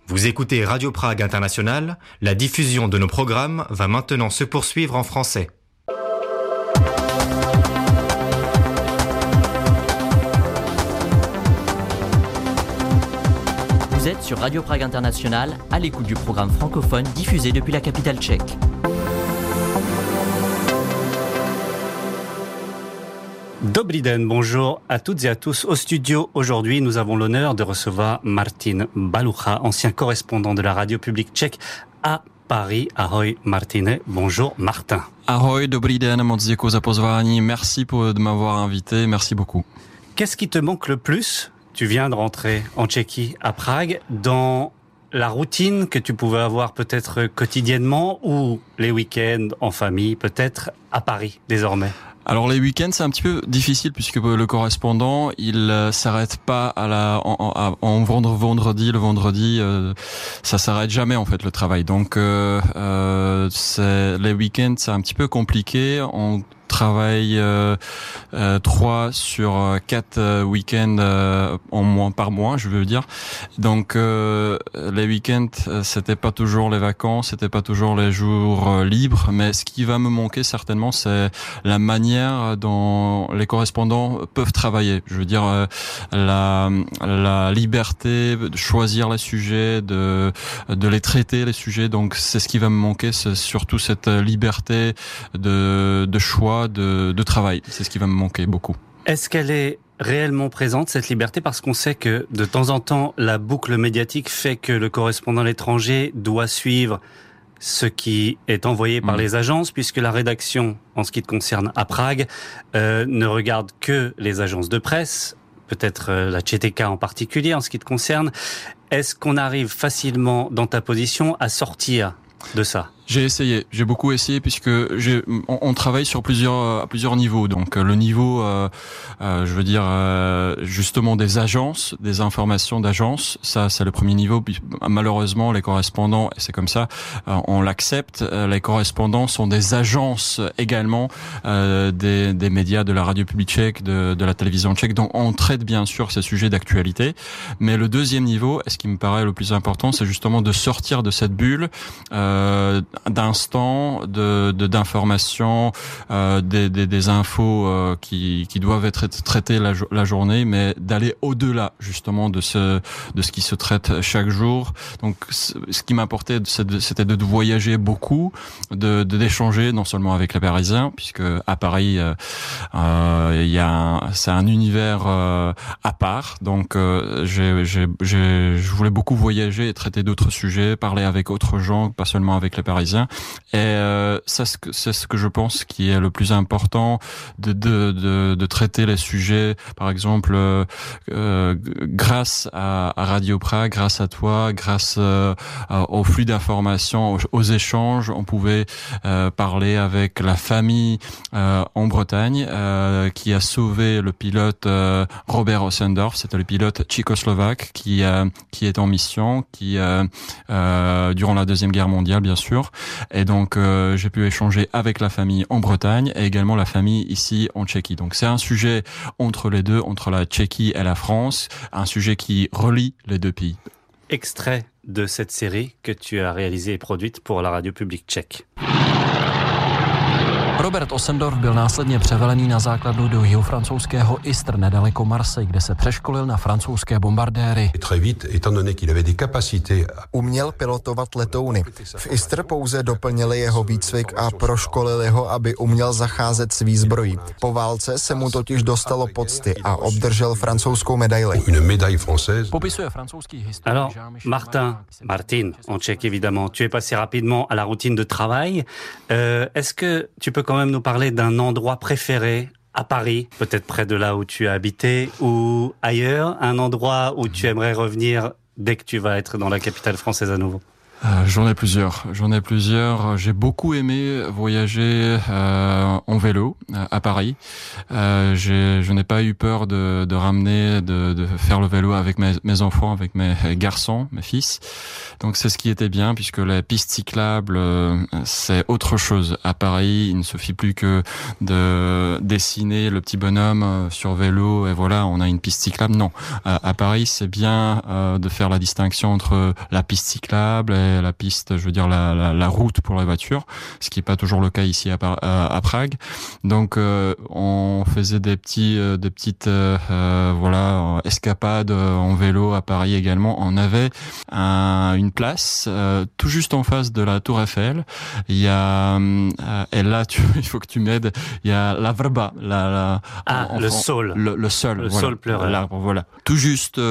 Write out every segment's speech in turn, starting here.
Vous écoutez Radio Prague International, la diffusion de nos programmes va maintenant se poursuivre en français. Vous êtes sur Radio Prague International, à l'écoute du programme francophone diffusé depuis la capitale tchèque. Dobrý den, bonjour à toutes et à tous. Au studio, aujourd'hui, nous avons l'honneur de recevoir Martin Balucha, ancien correspondant de la radio publique tchèque à Paris. Ahoj, Martine. Bonjour, Martin. Ahoj, dobrý den, moc děkuji za pozvání. Merci de m'avoir invité, merci beaucoup. Qu'est-ce qui te manque le plus? Tu viens de rentrer en Tchéquie, à Prague, dans la routine que tu pouvais avoir peut-être quotidiennement ou les week-ends en famille, peut-être à Paris désormais? Alors les week-ends c'est un petit peu difficile puisque le correspondant il s'arrête pas en vendredi. Le vendredi ça s'arrête jamais en fait le travail. Donc les week-ends c'est un petit peu compliqué. On travaille 3 sur 4 week-ends par mois, je veux dire. Donc les week-ends, c'était pas toujours les vacances, c'était pas toujours les jours libres, mais ce qui va me manquer certainement, c'est la manière dont les correspondants peuvent travailler. Je veux dire la liberté de choisir les sujets, de les traiter les sujets. Donc c'est ce qui va me manquer, c'est surtout cette liberté de choix. De travail, c'est ce qui va me manquer beaucoup. Est-ce qu'elle est réellement présente, cette liberté? Parce qu'on sait que de temps en temps, la boucle médiatique fait que le correspondant à l'étranger doit suivre ce qui est envoyé par les agences, puisque la rédaction, en ce qui te concerne à Prague, ne regarde que les agences de presse, peut-être la CTK en particulier, en ce qui te concerne. Est-ce qu'on arrive facilement, dans ta position, à sortir de ça? J'ai beaucoup essayé puisque on travaille sur à plusieurs niveaux. Donc le niveau, je veux dire justement des agences, des informations d'agences, ça c'est le premier niveau. Puis, malheureusement les correspondants, et c'est comme ça, on l'accepte. Les correspondants sont des agences également des médias, de la radio publique tchèque, de la télévision tchèque. Donc on traite bien sûr ces sujets d'actualité. Mais le deuxième niveau, et ce qui me paraît le plus important, c'est justement de sortir de cette bulle d'instants, d'informations, des infos qui doivent être traitées la journée, mais d'aller au-delà justement de ce qui se traite chaque jour. Donc ce qui m'importait, c'était de voyager beaucoup, d'échanger non seulement avec les Parisiens, puisque à Paris c'est un univers à part. Donc je voulais beaucoup voyager et traiter d'autres sujets, parler avec d'autres gens, pas seulement avec les Parisiens. Et c'est ce que je pense qui est le plus important, de traiter les sujets. Par exemple, grâce à Radio Prague, grâce à toi, grâce au flux d'informations, aux échanges, on pouvait parler avec la famille en Bretagne qui a sauvé le pilote Robert Ossendorf. C'était le pilote tchécoslovaque qui est en mission, durant la Deuxième Guerre mondiale, bien sûr. Et donc j'ai pu échanger avec la famille en Bretagne et également la famille ici en Tchéquie. Donc c'est un sujet entre les deux, entre la Tchéquie et la France, un sujet qui relie les deux pays. Extrait de cette série que tu as réalisée et produite pour la radio publique tchèque. Robert Ossendorf byl následně převelený na základnu do jihofrancouzského Istres nedaleko Marseille, kde se přeškolil na francouzské bombardéry. Uměl pilotovat letouny. V Istres pouze doplnili jeho výcvik a proškolili ho, aby uměl zacházet s výzbrojí. Po válce se mu totiž dostalo pocty a obdržel francouzskou medaili. Popisuje francouzský historik. Alors, Martin, en tchèque évidemment, tu es passé rapidement à la routine de travail. Est-ce que tu peux quand même nous parler d'un endroit préféré à Paris, peut-être près de là où tu as habité ou ailleurs, un endroit où tu aimerais revenir dès que tu vas être dans la capitale française à nouveau? J'en ai plusieurs. J'ai beaucoup aimé voyager en vélo à Paris. Je n'ai pas eu peur de ramener, de faire le vélo avec mes enfants, avec mes garçons, mes fils. Donc c'est ce qui était bien, puisque les pistes cyclables, c'est autre chose. À Paris, il ne suffit plus que de dessiner le petit bonhomme sur vélo et voilà, on a une piste cyclable. Non, à Paris, c'est bien de faire la distinction entre la piste cyclable et la piste, je veux dire la route pour la voiture, ce qui est pas toujours le cas ici à Prague. Donc on faisait des petites escapades en vélo à Paris également. On avait une place tout juste en face de la Tour Eiffel. Il y a et là il faut que tu m'aides. Il y a la vrba, le saule, le saule pleureur. L'arbre, voilà. Tout juste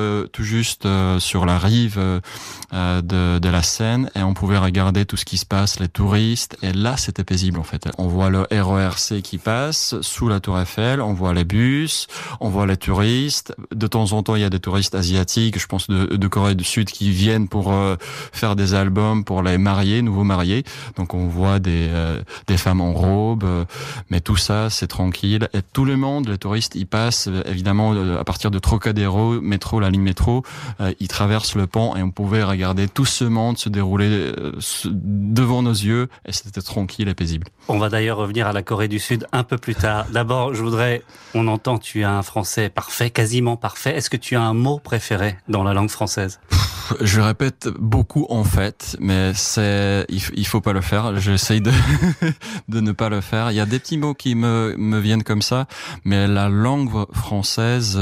sur la rive de la Seine, et on pouvait regarder tout ce qui se passe, les touristes, et là c'était paisible en fait. On voit le RERC qui passe sous la Tour Eiffel, on voit les bus, on voit les touristes. De temps en temps il y a des touristes asiatiques, je pense de Corée du Sud, qui viennent pour faire des albums pour les nouveaux mariés. Donc on voit des femmes en robe, mais tout ça c'est tranquille, et tout le monde, les touristes, ils passent évidemment à partir de Trocadéro, la ligne métro, ils traversent le pont, et on pouvait regarder tout ce monde se dérouler devant nos yeux, et c'était tranquille et paisible. On va d'ailleurs revenir à la Corée du Sud un peu plus tard. D'abord, on entend, tu as un français parfait, quasiment parfait. Est-ce que tu as un mot préféré dans la langue française? Je répète beaucoup en fait, mais il faut pas le faire. J'essaye de ne pas le faire. Il y a des petits mots qui me viennent comme ça, mais la langue française,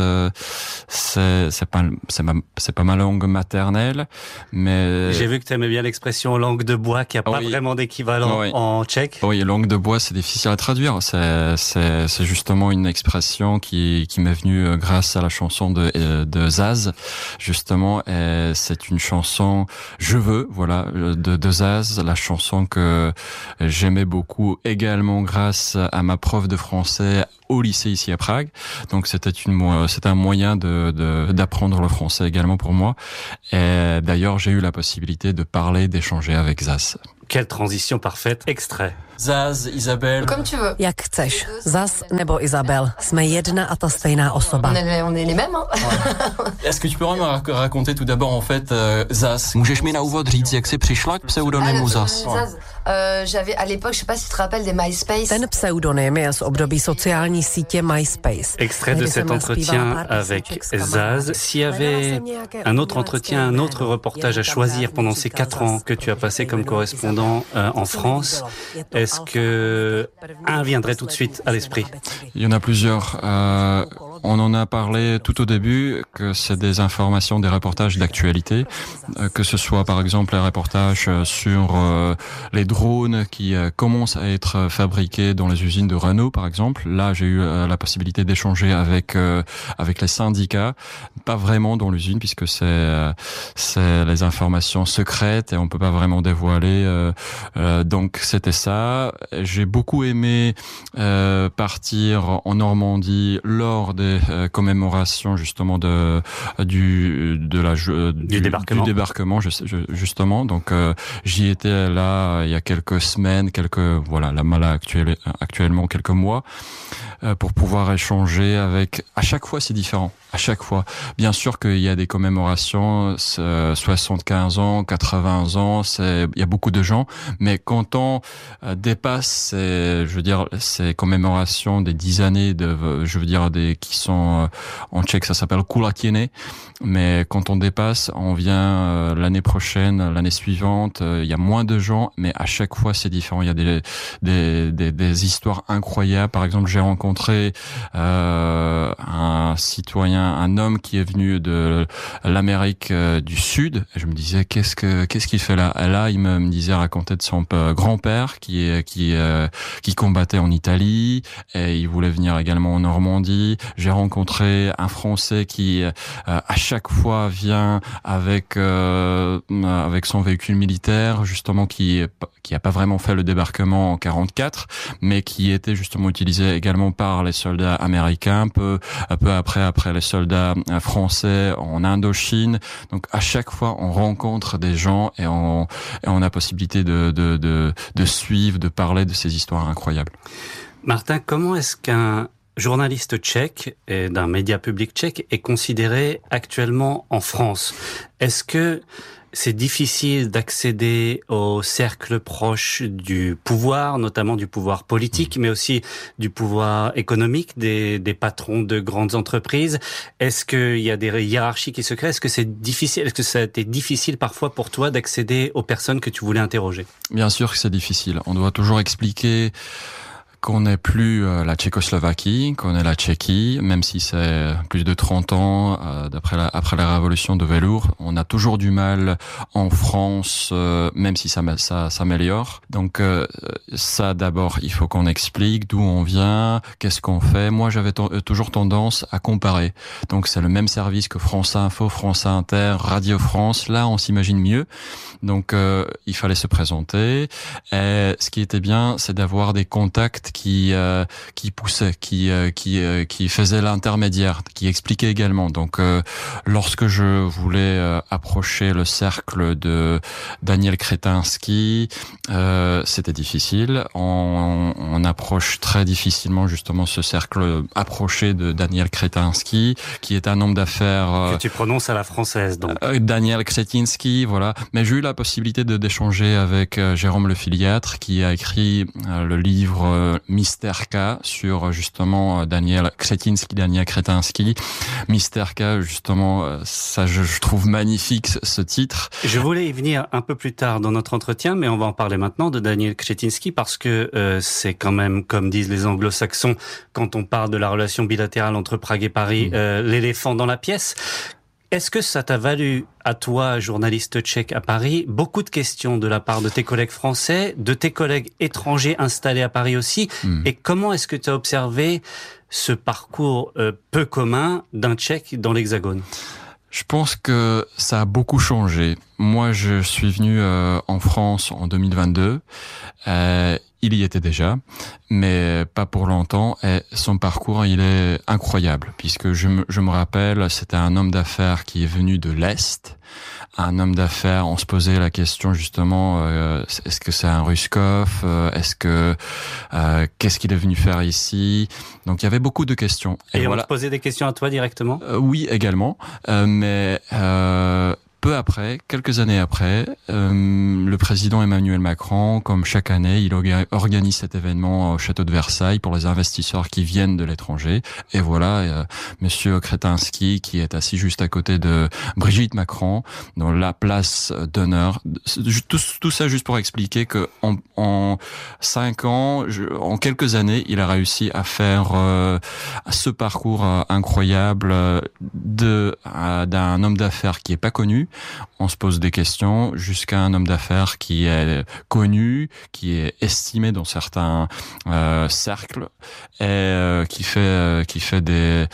c'est pas ma langue maternelle, mais j'ai vu que tu aimais bien l'expression langue de bois, qui a pas vraiment d'équivalent en tchèque. Oui, langue de bois, c'est difficile à traduire. C'est justement une expression qui m'est venue grâce à la chanson de Zaz, justement, et c'est une chanson Je veux, voilà, de Zaz, la chanson que j'aimais beaucoup également grâce à ma prof de français au lycée ici à Prague. Donc c'était un moyen d'apprendre le français également pour moi. Et d'ailleurs, j'ai eu la possibilité d'échanger avec Zaz. Quelle transition parfaite. Extrait. Zaz, Isabelle. Comme tu veux. Jak chceš. Zaz nebo Isabel. Jsme jedna a ta stejná osoba. On est les mêmes, hein. Est-ce que tu pourrais me raconter tout d'abord en fait Zaz? Můžeš mi na úvod říct, jak jsi přišla k pseudonymu Zaz? J'avais à l'époque, je sais pas si tu te rappelles des MySpace. Ten pseudonym je z období sociální sítě MySpace. Extrait de cet entretien avec Zaz. S'il y avait un autre entretien, un autre reportage à choisir pendant ces 4 ans que tu as passé comme correspondant en France, est-ce que un viendrait tout de suite à l'esprit? Il y en a plusieurs. On en a parlé tout au début, que c'est des informations, des reportages d'actualité, que ce soit par exemple les reportages sur les drones qui commencent à être fabriqués dans les usines de Renault par exemple. Là, j'ai eu la possibilité d'échanger avec les syndicats, pas vraiment dans l'usine puisque c'est les informations secrètes et on peut pas vraiment dévoiler. Donc c'était ça. J'ai beaucoup aimé partir en Normandie lors des commémorations justement du débarquement justement. Donc j'y étais là il y a quelques semaines, actuellement quelques mois, pour pouvoir échanger avec. À chaque fois c'est différent. À chaque fois, bien sûr qu'il y a des commémorations, 75 ans, 80 ans, il y a beaucoup de gens, mais quand on dépasse, ces commémorations des 10 années qui sont en tchèque, ça s'appelle kulatieny, mais quand on dépasse, on vient l'année prochaine, l'année suivante, il y a moins de gens, mais à chaque fois c'est différent. Il y a des histoires incroyables. Par exemple, j'ai rencontré un homme qui est venu de l'Amérique du Sud, et je me disais qu'est-ce qu'il fait là? Et là, il me disait raconter de son grand-père qui combattait en Italie, et il voulait venir également en Normandie. J'ai rencontré un Français qui à chaque fois vient avec son véhicule militaire, justement qui a pas vraiment fait le débarquement en 44, mais qui était justement utilisé également par les soldats américains, peu après les soldats français en Indochine. Donc à chaque fois, on rencontre des gens et on a possibilité de suivre, de parler de ces histoires incroyables. Martin, comment est-ce qu'un journaliste tchèque et d'un média public tchèque est considéré actuellement en France? Est-ce que c'est difficile d'accéder au cercle proche du pouvoir, notamment du pouvoir politique, mais aussi du pouvoir économique des patrons de grandes entreprises? Est-ce qu'il y a des hiérarchies qui se créent? Est-ce que c'est difficile? Est-ce que ça a été difficile parfois pour toi d'accéder aux personnes que tu voulais interroger? Bien sûr que c'est difficile. On doit toujours expliquer qu'on n'est plus la Tchécoslovaquie, qu'on est la Tchéquie, même si c'est plus de 30 ans après la révolution de velours. On a toujours du mal en France, même si ça s'améliore. Donc ça, d'abord, il faut qu'on explique d'où on vient, qu'est-ce qu'on fait. Moi, j'avais toujours tendance à comparer. Donc c'est le même service que France Info, France Inter, Radio France. Là, on s'imagine mieux. Donc il fallait se présenter. Et ce qui était bien, c'est d'avoir des contacts qui poussaient, qui faisaient l'intermédiaire, qui expliquaient également. Donc lorsque je voulais approcher le cercle de Daniel Kretinsky, c'était difficile. On approche très difficilement justement ce cercle approché de Daniel Kretinsky, qui est un homme d'affaires que tu prononces à la française, donc Daniel Kretinsky, voilà. Mais j'ai eu la possibilité d'échanger avec Jérôme Le Filiatre, qui a écrit le livre Mystère K sur justement Daniel Kretinsky. Mystère K, justement, ça je trouve magnifique ce titre. Je voulais y venir un peu plus tard dans notre entretien, mais on va en parler maintenant de Daniel Kretinsky parce que c'est quand même, comme disent les anglo-saxons, quand on parle de la relation bilatérale entre Prague et Paris, l'éléphant dans la pièce. Est-ce que ça t'a valu, à toi, journaliste tchèque à Paris, beaucoup de questions de la part de tes collègues français, de tes collègues étrangers installés à Paris aussi? Et comment est-ce que tu as observé ce parcours peu commun d'un Tchèque dans l'Hexagone? Je pense que ça a beaucoup changé. Moi, je suis venu en France en 2022. Il y était déjà, mais pas pour longtemps. Et son parcours, il est incroyable, puisque je me rappelle, c'était un homme d'affaires qui est venu de l'Est. Un homme d'affaires, on se posait la question justement, est-ce que c'est un Ruskov? Qu'est-ce qu'il est venu faire ici? Donc il y avait beaucoup de questions. Et voilà. On te posait des questions à toi directement? Oui, également. Mais peu après, quelques années après, le président Emmanuel Macron, comme chaque année, il organise cet événement au château de Versailles pour les investisseurs qui viennent de l'étranger. Et voilà, Monsieur Kretinsky, qui est assis juste à côté de Brigitte Macron, dans la place d'honneur. Tout ça juste pour expliquer que en 5 ans, en quelques années, il a réussi à faire ce parcours incroyable d'un homme d'affaires qui est pas connu. On se pose des questions jusqu'à un homme d'affaires qui est connu, qui est estimé dans certains cercles et qui fait des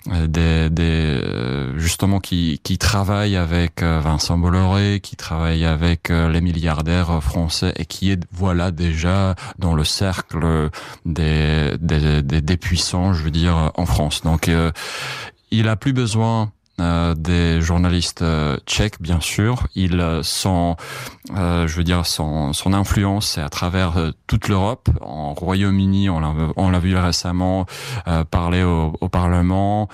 justement qui travaille avec Vincent Bolloré, qui travaille avec les milliardaires français et qui est voilà déjà dans le cercle des puissants, je veux dire, en France. Donc il a plus besoin des journalistes tchèques, bien sûr. Son influence, c'est à travers toute l'Europe. En Royaume-Uni, on l'a vu récemment parler au Parlement,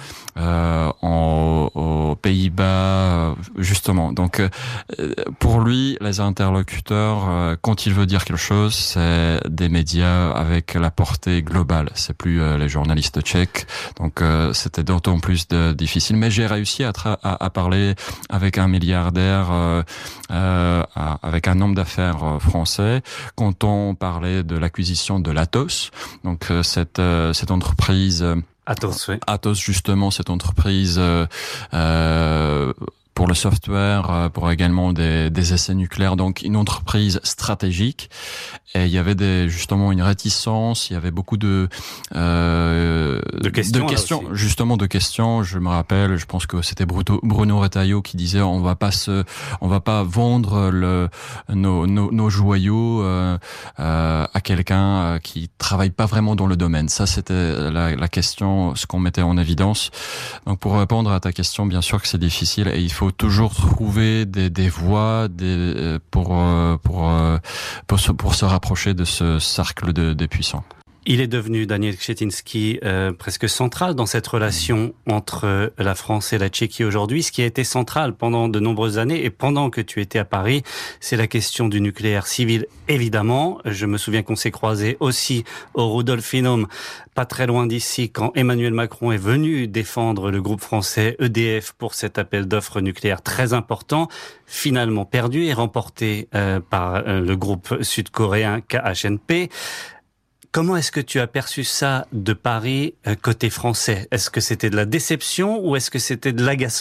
aux Pays-Bas, justement. Donc, pour lui, les interlocuteurs, quand il veut dire quelque chose, c'est des médias avec la portée globale. C'est plus les journalistes tchèques. Donc, c'était d'autant plus difficile. Mais j'ai réussi à parler avec un milliardaire, avec un homme d'affaires français, quand on parlait de l'acquisition de l'Atos. Donc cette entreprise Atos, oui. Atos, justement, cette entreprise pour le software, pour également des essais nucléaires, donc une entreprise stratégique. Et il y avait justement une réticence, il y avait beaucoup de questions, justement de questions. Je me rappelle, je pense que c'était Bruno Retailleau qui disait on va pas vendre nos joyaux à quelqu'un qui travaille pas vraiment dans le domaine. Ça, c'était la question, ce qu'on mettait en évidence. Donc pour répondre à ta question, bien sûr que c'est difficile et il faut toujours trouver des voies pour se rapprocher de ce cercle des puissants. Il est devenu, Daniel Křetínský, presque central dans cette relation entre la France et la Tchéquie aujourd'hui. Ce qui a été central pendant de nombreuses années et pendant que tu étais à Paris, c'est la question du nucléaire civil, évidemment. Je me souviens qu'on s'est croisés aussi au Rudolfinum, pas très loin d'ici, quand Emmanuel Macron est venu défendre le groupe français EDF pour cet appel d'offres nucléaire très important, finalement perdu et remporté par le groupe sud-coréen KHNP. Comment est-ce que tu as perçu ça de Paris côté français ? Est-ce que c'était de la déception ou est-ce que c'était de l'agacement ?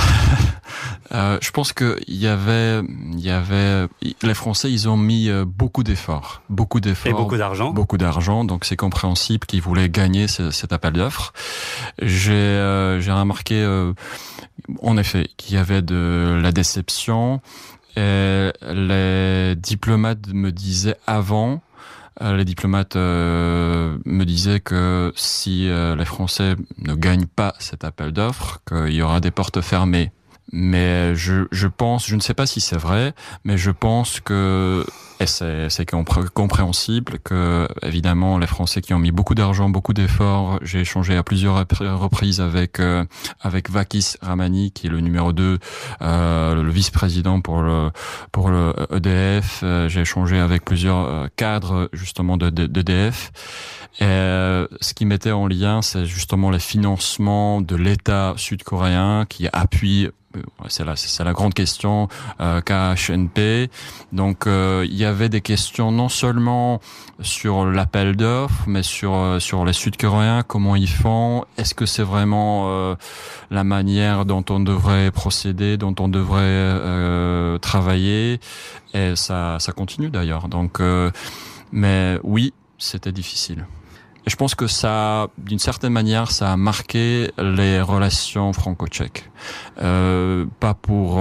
Je pense que il y avait les Français, ils ont mis beaucoup d'efforts et beaucoup d'argent, donc c'est compréhensible qu'ils voulaient gagner cet appel d'offres. J'ai remarqué en effet qu'il y avait de la déception et les diplomates me disaient avant. Les diplomates me disaient que si les Français ne gagnent pas cet appel d'offres, qu'il y aura des portes fermées. Mais je pense, je ne sais pas si c'est vrai, mais je pense que, et c'est compréhensible que, évidemment, les Français qui ont mis beaucoup d'argent, beaucoup d'efforts, j'ai échangé à plusieurs reprises avec Vakis Ramani, qui est le numéro 2, le vice-président pour le EDF. J'ai échangé avec plusieurs cadres, justement, d'EDF. Et ce qui mettait en lien, c'est justement les financements de l'État sud-coréen qui appuie, c'est la grande question, KHNP. Donc il y avait des questions non seulement sur l'appel d'offres, mais sur les Sud-Coréens, comment ils font, est-ce que c'est vraiment la manière dont on devrait procéder, dont on devrait travailler, et ça continue d'ailleurs. Donc mais oui, c'était difficile. Et je pense que ça, d'une certaine manière, ça a marqué les relations franco-tchèques. Pas pour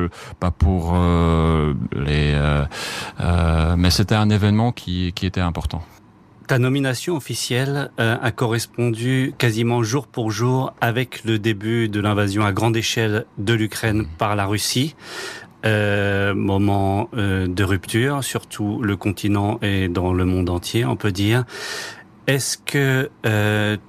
mais c'était un événement qui était important. Ta nomination officielle a correspondu quasiment jour pour jour avec le début de l'invasion à grande échelle de l'Ukraine par la Russie. Moment de rupture, surtout le continent et dans le monde entier, on peut dire. Est-ce que